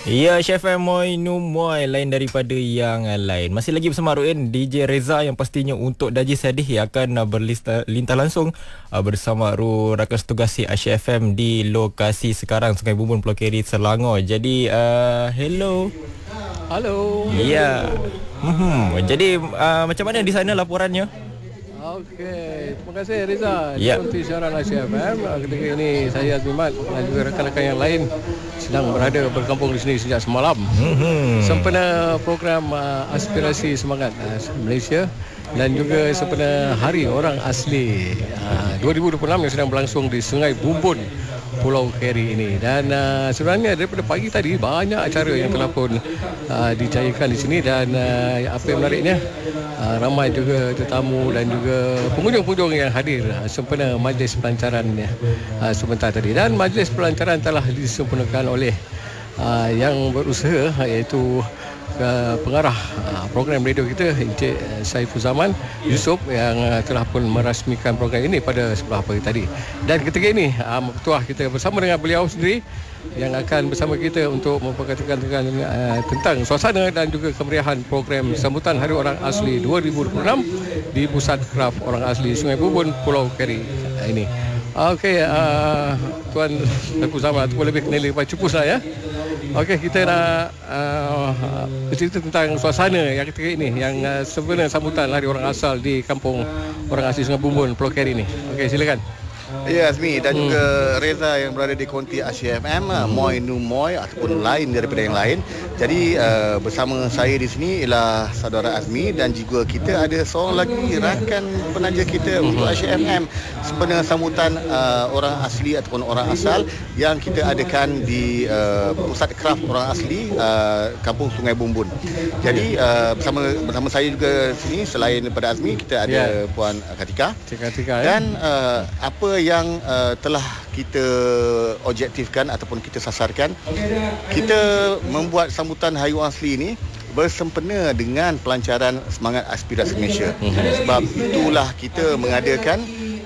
Ya, Chef Moy Numoy lain daripada yang lain. Masih lagi bersama Ruin DJ Reza yang pastinya untuk Daji Sadih yang akan berlintah langsung bersama rakan setugas Asia FM di lokasi sekarang Sungai Bumbun, Pulau Keri, Selangor. Jadi hello. Halo. Ya. Jadi macam mana di sana laporannya? Okey, terima kasih Reza. Ya. Untuk siaran Asia FM. Ketika ini saya Azmi Mat dan juga rakan-rakan yang lain sedang berkampung di sini sejak semalam. Sempena program Aspirasi Semangat Malaysia dan juga sempena Hari Orang Asli 2026 yang sedang berlangsung di Sungai Bumbun, Pulau Keri ini. Dan sebenarnya daripada pagi tadi banyak acara yang telah pun dicairkan di sini. Dan apa yang menariknya, ramai juga tetamu dan juga pengunjung-pengunjung yang hadir sempena majlis pelancaran sebentar tadi. Dan majlis pelancaran telah disempurnakan oleh yang berusaha, iaitu pengarah program radio kita, Encik Saiful Zaman Yusof, yang telah pun merasmikan program ini pada sebelah pagi tadi. Dan ketika ini Ketua kita bersama dengan beliau sendiri yang akan bersama kita untuk memperkatakan tentang suasana dan juga kemeriahan program sambutan Hari Orang Asli 2026 di Pusat Kraf Orang Asli Sungai Bumbun, Pulau Keri ini. Okey, Tuan Saiful Zaman ataupun lebih kenali Pak Cupus lah ya. Okey, kita nak bercerita tentang suasana yang ketika ini, yang sebenarnya sambutan Hari Orang Asal di Kampung Orang Asli Sungai Bumbun, Pulau Keri ini. Okey, silakan. Ya, Azmi dan juga Reza yang berada di konti Asia FM, Moy Numoy ataupun lain daripada yang lain. Jadi bersama saya di sini ialah saudara Azmi dan juga kita ada seorang lagi rakan penaja kita untuk Asia FM sempena sambutan orang asli ataupun orang asal yang kita adakan di Pusat Kraf Orang Asli Kampung Sungai Bumbun. Jadi bersama saya juga sini selain daripada Azmi, kita ada Puan Katika. Dan apa yang telah kita objektifkan ataupun kita sasarkan, kita membuat sambutan Hari Orang Asli ini bersempena dengan pelancaran Semangat Aspirasi Malaysia. Sebab itulah kita mengadakan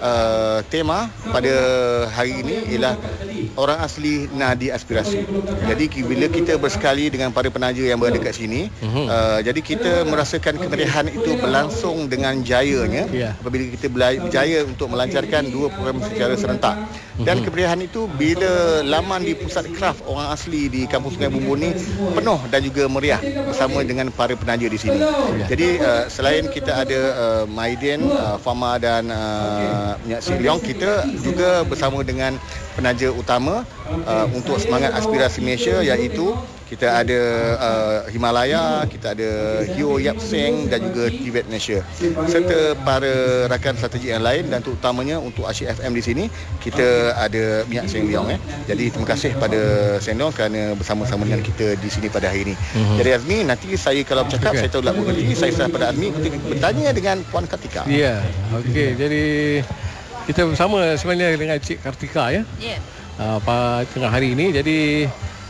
tema pada hari ini ialah Orang Asli Nadi Aspirasi. Jadi bila kita bersekali dengan para penaja yang berada kat sini, jadi kita merasakan kemeriahan itu berlangsung dengan jayanya apabila kita berjaya untuk melancarkan dua program secara serentak. Dan kemeriahan itu bila laman di Pusat Kraf Orang Asli di Kampung Sungai Bumbun ni penuh dan juga meriah bersama dengan para penaja di sini. Jadi selain kita ada Maidin, Fama dan Nyak Sik Leong, kita juga bersama dengan penaja utama untuk Semangat Aspirasi Malaysia, iaitu kita ada Himalaya, kita ada Hyo Yap Seng dan juga Tibet Malaysia, serta para rakan strategi yang lain. Dan terutamanya untuk Asia FM di sini kita ada Nyak Seng Leong. Jadi terima kasih pada Seng Leong kerana bersama-sama dengan kita di sini pada hari ini. Jadi Azmi, nanti saya kalau bercakap saya tahu tak mengerti, saya serah pada Azmi untuk bertanya dengan Puan Kartika. Ya, okey. Jadi kita bersama sebenarnya dengan Cik Kartika pada tengah hari ini. Jadi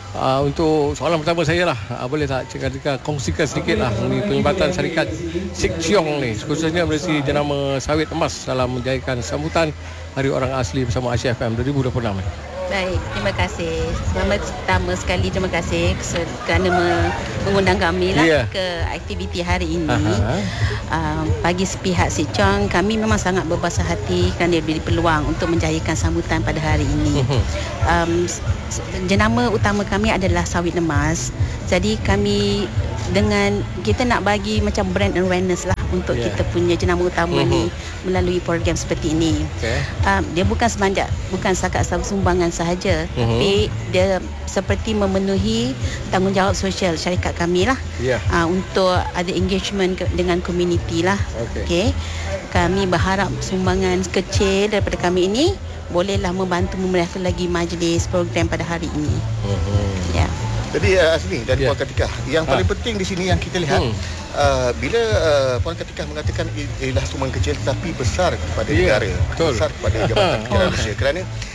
untuk soalan pertama saya lah, boleh tak Cik Kartika kongsikan sedikit lah mengenai penglibatan syarikat Sik Chiong ni, khususnya berisi jenama sawit emas dalam menjayakan sambutan Hari Orang Asli bersama Asia FM 2026. Baik, terima kasih. Pertama sekali terima kasih kerana mengundang kami lah ke aktiviti hari ini. Bagi sepihak Sik Chiong, kami memang sangat berbesar hati kerana diberi peluang untuk menjayakan sambutan pada hari ini. Jenama utama kami adalah sawit emas. Jadi kami kita nak bagi macam brand awareness lah untuk kita punya jenama utama ni melalui program seperti ini. Dia bukan setakat sumbangan sahaja, tapi dia seperti memenuhi tanggungjawab sosial syarikat kami lah, untuk ada engagement dengan komuniti lah. Kami berharap sumbangan kecil daripada kami ini bolehlah membantu memeriahkan lagi majlis program pada hari ini. Jadi Azmi dan Puan Katika, yang paling penting di sini yang kita lihat, bila Puan Katika mengatakan ialah sumbangan kecil tetapi besar kepada negara, besar kepada Jabatan Penjara Malaysia, kerana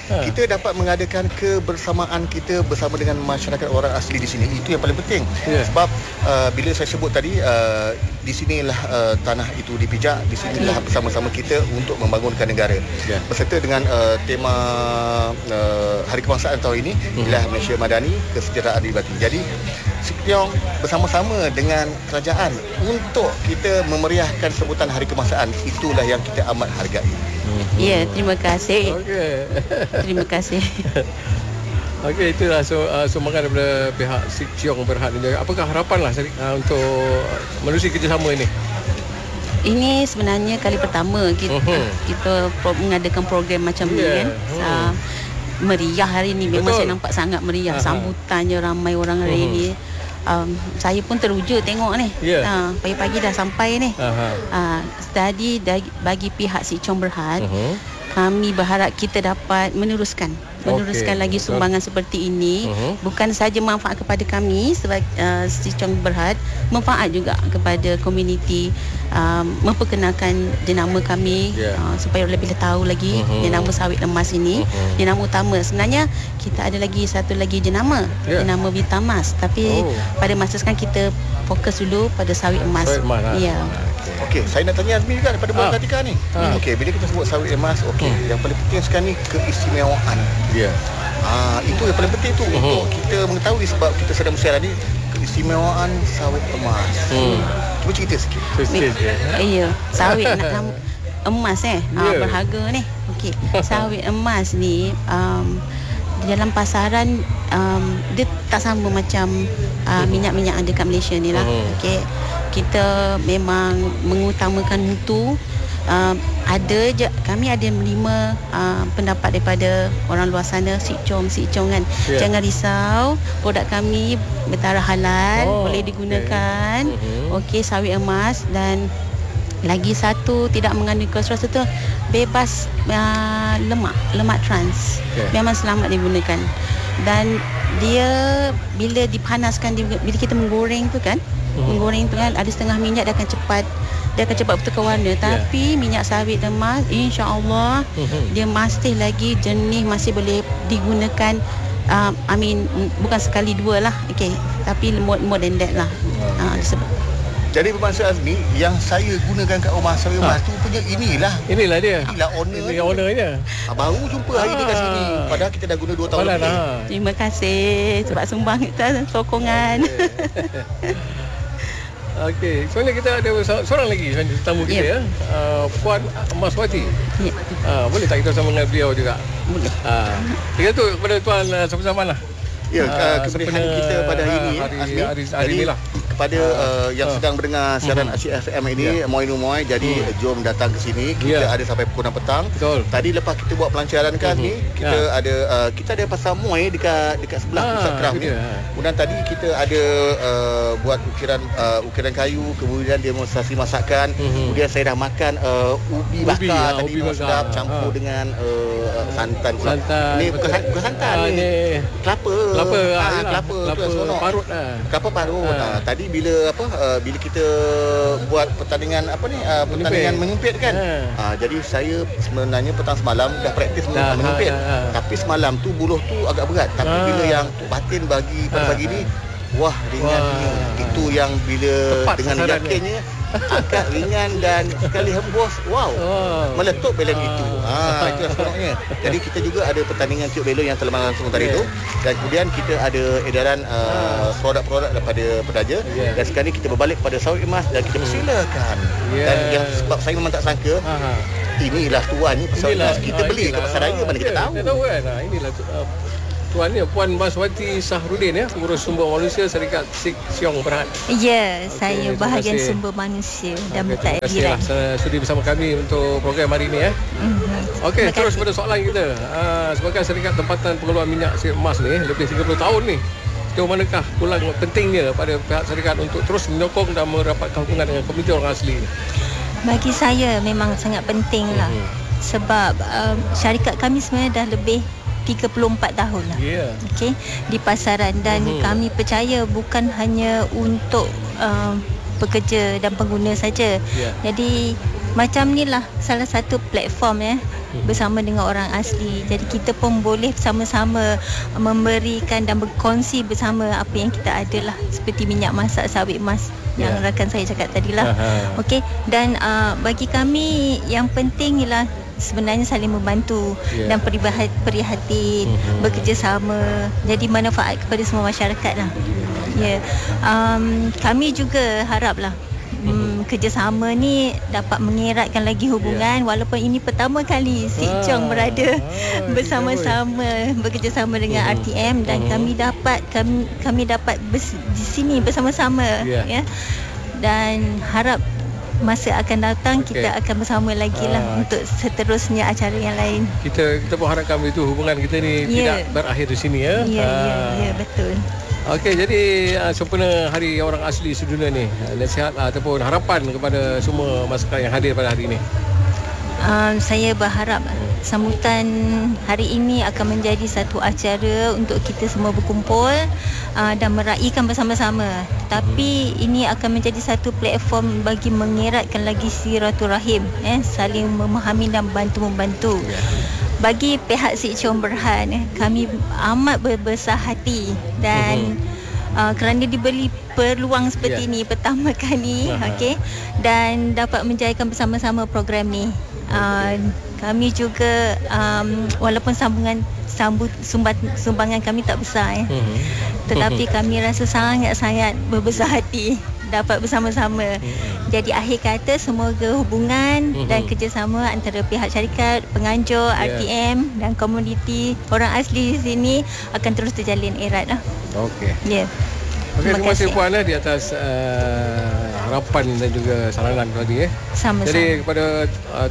kita dapat mengadakan kebersamaan kita bersama dengan masyarakat orang asli di sini. Itu yang paling penting. Sebab bila saya sebut tadi, di sinilah tanah itu dipijak, di sinilah bersama-sama kita untuk membangunkan negara. Berserta dengan tema Hari Kebangsaan tahun ini ialah Malaysia Madani, Kesejahteraan Adibati. Jadi Sikyong bersama-sama dengan kerajaan untuk kita memeriahkan sebutan Hari Kebangsaan. Itulah yang kita amat hargai. Ya, terima kasih. Terima kasih. Okey, itulah sumbangan daripada pihak Sikyong Berhad. Apakah harapanlah untuk menerusi kerjasama ini? Ini sebenarnya kali pertama kita mengadakan program macam ni kan. Meriah hari ni. Memang saya nampak sangat meriah. Sambutannya ramai orang hari ni. Saya pun teruja tengok ni. Pagi-pagi dah sampai ni. Tadi bagi pihak Sikyong Berhad, kami berharap kita dapat meneruskan lagi sumbangan seperti ini. Bukan sahaja manfaat kepada kami sebagai Sikyong Berhad, manfaat juga kepada komuniti, memperkenalkan jenama kami, supaya lebih tahu lagi jenama sawit emas ini. Jenama utama sebenarnya kita ada lagi satu lagi jenama Vitamas, tapi pada masa sekarang kita fokus dulu pada sawit emas. Okey, saya nak tanya Azmi juga daripada Buat Katika ni. Okey, bila kita sebut sawit emas, yang paling penting sekarang ni keistimewaan. Itu yang paling penting tu untuk kita mengetahui, sebab kita sedang bersiaran ni keistimewaan sawit emas. Cuba cerita sikit. Sawit emas berharga ni. Okey, sawit emas ni di dalam pasaran dia tak sama macam minyak-minyak dekat Malaysia ni lah. Okey, kita memang mengutamakan mutu. Kami ada menerima pendapat daripada orang luar sana, Sikyong kan. Jangan risau, produk kami bertaraf halal, boleh digunakan. Okey, sawit emas. Dan lagi satu, tidak mengandung kolesterol, serta bebas lemak trans. Memang selamat digunakan. Dan dia bila dipanaskan, bila kita menggoreng tu kan, ada setengah minyak, dia akan cepat bertukar warna. Tapi minyak sawit emas, insya-Allah dia masih lagi jernih, masih boleh digunakan. Bukan sekali dua lah. Okey, tapi more than that lah. Jadi bermaksud Azmi, yang saya gunakan kat rumah sawit emas tu punya inilah dia. Inilah ownernya. Ownernya. Baru jumpa hari ni kat sini. Padahal kita dah guna 2 tahun lebih. Terima kasih sebab sumbang kita sokongan. Okey, sebenarnya kita ada seorang lagi tetamu kita Puan Maswati. Boleh tak kita sama dengan beliau juga? Boleh. Kita tu kepada Tuan sama-sama lah. Keberhasilan kita pada hari ini, hari ni lah. Kepada yang sedang mendengar siaran Asyik FM ini, Moy, jadi jom datang ke sini. Kita ada sampai pukul 6 petang. Tadi lepas kita buat pelancaran kan ni, kita ada pasar Moy dekat sebelah pusat kraft ni. Kemudian tadi kita ada buat ukiran kayu, kemudian demonstrasi masakan. Kemudian saya dah makan ubi bakar tadi, sedap, campur dengan santan. Ni bukan santan ni. Kelapa parut lah. Kelapa parut. Tadi bila kita buat pertandingan pertandingan menyempit kan. Jadi saya sebenarnya petang semalam dah praktis menyempit. Tapi semalam tu buluh tu agak berat. Tapi bila yang batin bagi pada pagi ni, wah, ringannya. Itu yang bila tepat dengan yakinnya angkat ringan dan sekali hembus, meletup belon itu. Itu seronoknya. Jadi kita juga ada pertandingan tiup belon yang telah langsung tadi tu, dan kemudian kita ada edaran produk-produk daripada pedaja. Dan sekarang ni kita berbalik pada sawit emas dan kita persilakan. Dan yang sebab saya memang tak sangka, inilah tuannya sawit emas. Kita beli kat pasar raya, mana kita tahu. Kita tahu kan. Inilah Tuan ni, Puan Maswati Sahrudin pengurus sumber manusia Syarikat Sikyong Berhad. Saya bahagian sumber manusia dan Terima pentadbiran. kasih sudi bersama kami untuk program hari ini Okey, terus pada soalan kita. Sebagai syarikat tempatan pengeluar minyak emas ni lebih 30 tahun ni, sejauh manakah pulang pentingnya pada pihak syarikat untuk terus menyokong dan merapatkan hubungan dengan komuniti orang asli? Bagi saya memang sangat penting lah. Sebab syarikat kami sebenarnya dah lebih 34 tahun lah. Okey, di pasaran, dan kami percaya bukan hanya untuk pekerja dan pengguna saja. Jadi macam ni lah salah satu platform bersama dengan orang asli. Jadi kita pun boleh sama-sama memberikan dan berkongsi bersama apa yang kita ada lah, seperti minyak masak sawit emas yang rakan saya cakap tadilah. Okey, dan bagi kami yang penting ialah sebenarnya saling membantu dan prihatin, bekerjasama, jadi manfaat kepada semua masyarakat lah. Kami juga haraplah kerjasama ni dapat mengeratkan lagi hubungan, walaupun ini pertama kali Sik Chong berada bersama-sama, bekerjasama dengan RTM, dan kami dapat di sini bersama-sama dan harap masa akan datang kita akan bersama lagi lah untuk seterusnya acara yang lain. Kita pun harapkan itu hubungan kita ni tidak berakhir di sini ya. Ya, betul. Okey, jadi sempena Hari Orang Asli Sedunia ni, nasihat ataupun harapan kepada semua masyarakat yang hadir pada hari ini. Saya berharap sambutan hari ini akan menjadi satu acara untuk kita semua berkumpul dan meraihkan bersama-sama. Tapi ini akan menjadi satu platform bagi mengeratkan lagi silaturahim, saling memahami dan bantu-membantu. Bagi pihak Sik Chong Berhad, kami amat berbesar hati dan kerana diberi peluang seperti ini pertama kali, dan dapat menjayakan bersama-sama program ni. Kami juga walaupun sumbangan kami tak besar, tetapi kami rasa sangat-sangat berbesar hati dapat bersama-sama. Jadi akhir kata, semoga hubungan dan kerjasama antara pihak syarikat, penganjur, RTM dan komuniti orang asli di sini akan terus terjalin erat lah. Okey. Terima kasih Puan di atas harapan dan juga saranan tadi. Sama-sama. Jadi kepada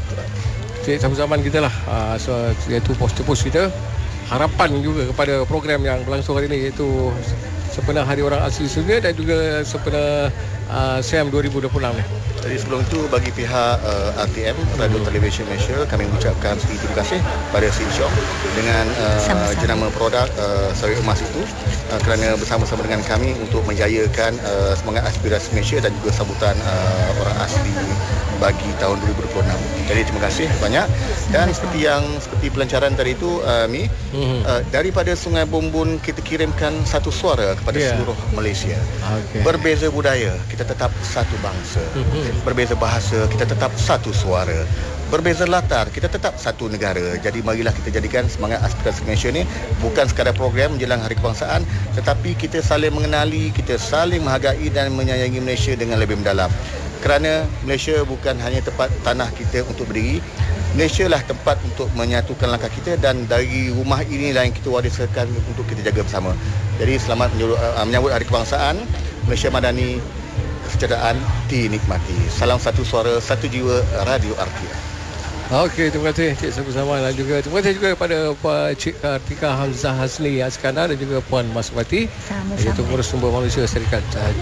sahabat zaman kita lah, iaitu poster-post kita, harapan juga kepada program yang berlangsung hari ini, iaitu sempena Hari Orang Asli Sedunia dan juga sempena SAM 2026 ni. Jadi sebelum itu, bagi pihak RTM, Radio Television Malaysia, kami mengucapkan terima kasih pada Sik Chong dengan jenama produk sawit emas itu, kerana bersama-sama dengan kami untuk menjayakan semangat aspirasi Malaysia dan juga sambutan orang asli bagi tahun 2026. Jadi terima kasih banyak. Dan seperti pelancaran tadi itu, Mi, daripada Sungai Bumbun kita kirimkan satu suara kepada seluruh Malaysia. Berbeza budaya, kita tetap satu bangsa. Berbeza bahasa, kita tetap satu suara. Berbeza latar, kita tetap satu negara. Jadi marilah kita jadikan semangat aspirasi Malaysia ni bukan sekadar program menjelang Hari Kebangsaan, tetapi kita saling mengenali, kita saling menghargai dan menyayangi Malaysia dengan lebih mendalam. Kerana Malaysia bukan hanya tempat tanah kita untuk berdiri, Malaysia lah tempat untuk menyatukan langkah kita, dan dari rumah inilah yang kita wariskan untuk kita jaga bersama. Jadi selamat menyambut Hari Kebangsaan. Malaysia Madani, kesejahteraan dinikmati. Salam satu suara, satu jiwa, Radio RTM. Okey, terima kasih Cik Sabu Zaman, dan juga terima kasih juga kepada Cik Kartika Hamzah Hasni Askandar dan juga Puan Maswati, iaitu Pengurus Sumber Manusia Syarikat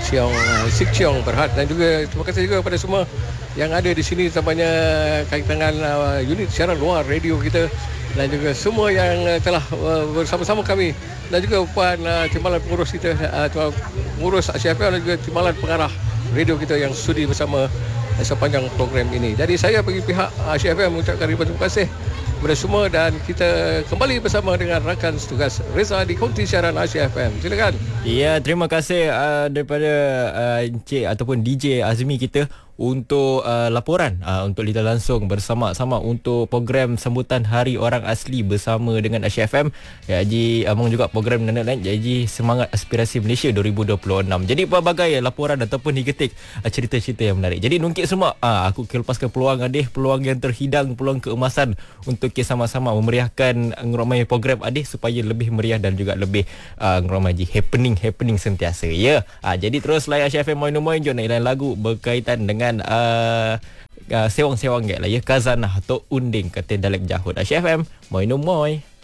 Sik Chong Berhad, dan juga terima kasih juga kepada semua yang ada di sini, terutamanya kaitan unit siaran luar radio kita, dan juga semua yang telah bersama-sama kami, dan juga Puan timbalan pengurus kita, pengurus ACFM, dan juga timbalan pengarah radio kita yang sudi bersama sepanjang program ini. Jadi saya bagi pihak ACFM mengucapkan ribuan terima kasih kepada semua, dan kita kembali bersama dengan rakan setugas Reza di konti siaran ACFM. Silakan. Ya, terima kasih daripada Encik ataupun DJ Azmi kita untuk laporan untuk litar langsung bersama-sama untuk program sambutan Hari Orang Asli bersama dengan ACFM. Jadi among juga program naik jadi semangat aspirasi Malaysia 2026. Jadi pelbagai laporan ataupun digetik cerita-cerita yang menarik. Jadi nungkit semua aku lepaskan peluang yang terhidang, peluang keemasan untuk kita sama-sama memeriahkan ngeramai program Adih supaya lebih meriah dan juga lebih ngeramai happening sentiasa. Ya. Jadi terus layan ACFM Moin jom nak lagu berkaitan dengan sewang-sewang lah ya, Kazanah atau Unding kata Dalek Jahud. ACFM Moin.